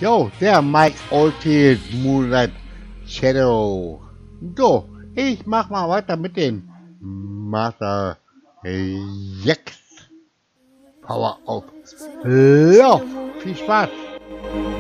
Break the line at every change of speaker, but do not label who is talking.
Jo, der Mike Oldfield Moonlight Shadow. So, ich mach mal weiter mit dem Master 6 Power auf. Ja, viel Spaß.